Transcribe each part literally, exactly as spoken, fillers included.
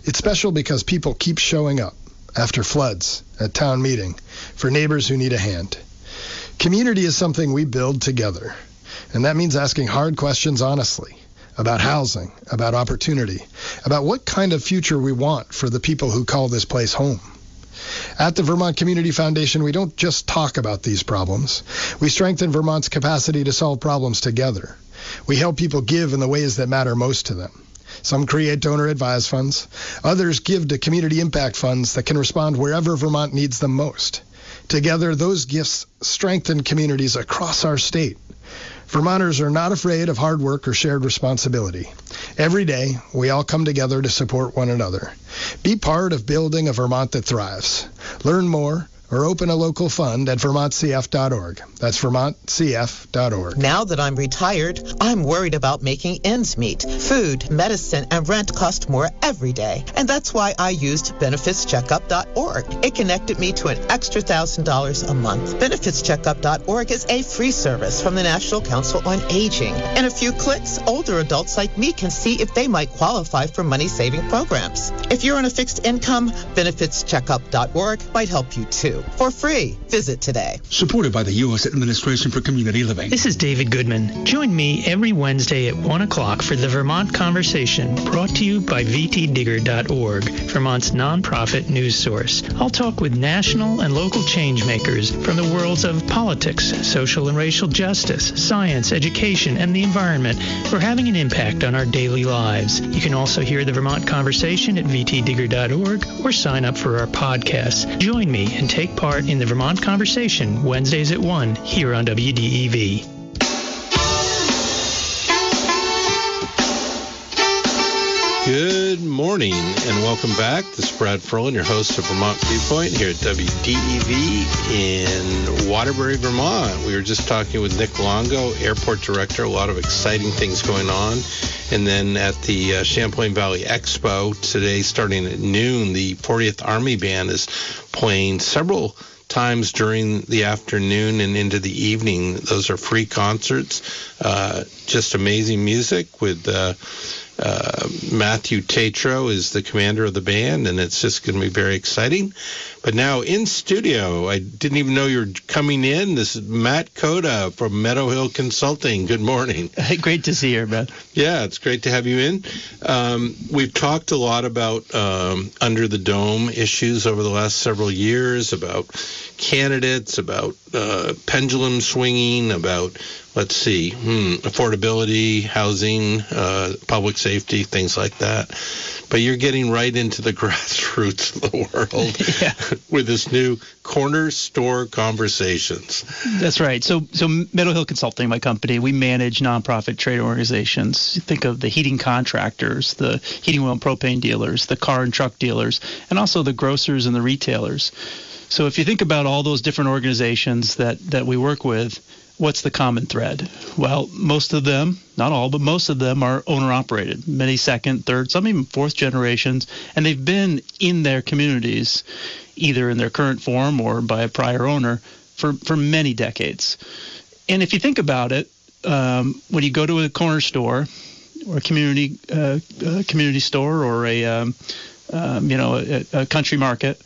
It's special because people keep showing up after floods at town meeting for neighbors who need a hand. Community is something we build together, and that means asking hard questions honestly about housing, about opportunity, about what kind of future we want for the people who call this place home. At the Vermont Community Foundation, we don't just talk about these problems. We strengthen Vermont's capacity to solve problems together. We help people give in the ways that matter most to them. Some create donor-advised funds. Others give to community impact funds that can respond wherever Vermont needs them most. Together, those gifts strengthen communities across our state. Vermonters are not afraid of hard work or shared responsibility. Every day, we all come together to support one another. Be part of building a Vermont that thrives. Learn more or open a local fund at vermont c f dot org. That's vermont c f dot org. Now that I'm retired, I'm worried about making ends meet. Food, medicine, and rent cost more every day. And that's why I used benefits checkup dot org. It connected me to an extra one thousand dollars a month. benefits checkup dot org is a free service from the National Council on Aging. In a few clicks, older adults like me can see if they might qualify for money-saving programs. If you're on a fixed income, benefits checkup dot org might help you too. For free. Visit today. Supported by the U S Administration for Community Living. This is David Goodman. Join me every Wednesday at one o'clock for the Vermont Conversation, brought to you by v t digger dot org, Vermont's nonprofit news source. I'll talk with national and local change makers from the worlds of politics, social and racial justice, science, education, and the environment who are having an impact on our daily lives. You can also hear the Vermont Conversation at v t digger dot org or sign up for our podcasts. Join me and take part in the Vermont Conversation Wednesdays at one here on W D E V. Good morning and welcome back. This is Brad Ferlin, your host of Vermont Viewpoint here at W D E V in Waterbury, Vermont. We were just talking with Nick Longo, Airport Director, a lot of exciting things going on. And then at the uh, Champlain Valley Expo today, starting at noon, the fortieth Army Band is playing several times during the afternoon and into the evening. Those are free concerts, uh, just amazing music with uh, uh, Matthew Tatro is the commander of the band, and it's just going to be very exciting. But now in studio, I didn't even know you were coming in. This is Matt Coda from Meadow Hill Consulting. Good morning. Great to see you, man. Yeah, it's great to have you in. Um, we've talked a lot about um, under the dome issues over the last several years, about candidates, about uh, pendulum swinging, about, let's see, hmm, affordability, housing, uh, public safety, things like that. But you're getting right into the grassroots of the world yeah. with this new Corner Store Conversations. That's right. So so Meadow Hill Consulting, my company, we manage nonprofit trade organizations. You think of the heating contractors, the heating oil and propane dealers, the car and truck dealers, and also the grocers and the retailers. So if you think about all those different organizations that, that we work with, what's the common thread? Well, most of them, not all, but most of them are owner-operated, many second, third, some even fourth generations, and they've been in their communities, either in their current form or by a prior owner, for, for many decades. And if you think about it, um, when you go to a corner store or a community uh, a community store or a um, um, you know a, a country market,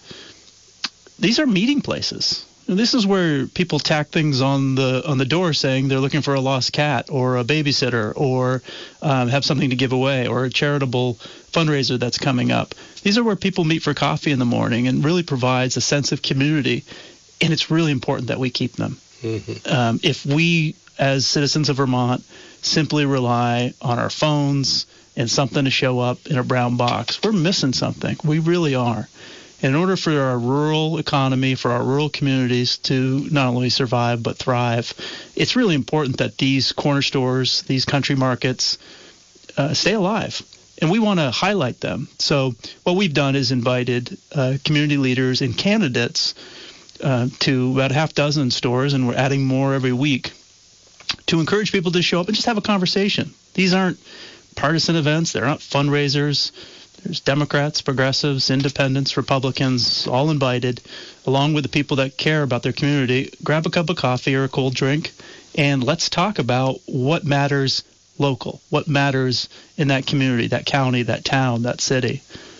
these are meeting places. This is where people tack things on the on the door saying they're looking for a lost cat or a babysitter or um, have something to give away or a charitable fundraiser that's coming up. These are where people meet for coffee in the morning and really provides a sense of community, and it's really important that we keep them. Mm-hmm. Um, if we, as citizens of Vermont, simply rely on our phones and something to show up in a brown box, we're missing something. We really are. In order for our rural economy, for our rural communities to not only survive but thrive, it's really important that these corner stores, these country markets, uh, stay alive. And we want to highlight them. So what we've done is invited uh, community leaders and candidates uh, to about a half dozen stores, and we're adding more every week, to encourage people to show up and just have a conversation. These aren't partisan events. They're not fundraisers. There's Democrats, progressives, independents, Republicans, all invited, along with the people that care about their community. Grab a cup of coffee or a cold drink, and let's talk about what matters local, what matters in that community, that county, that town, that city.